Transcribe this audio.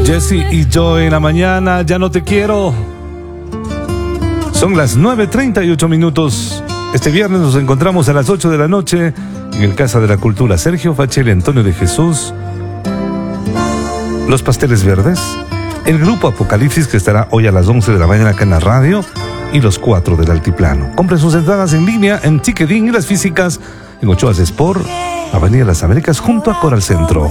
Jesse y Joy en la mañana, ya no te quiero. Son las 9:38 minutos. Este viernes nos encontramos a las 8 de la noche en el Casa de la Cultura. Sergio Fachel, Antonio de Jesús, Los Pasteles Verdes, el Grupo Apocalipsis, que estará hoy a las 11 de la mañana acá en la radio, y Los Cuatro del Altiplano. Compren sus entradas en línea en Ticketing y las físicas en Ochoa Sport, Avenida Las Américas, junto a Coral Centro.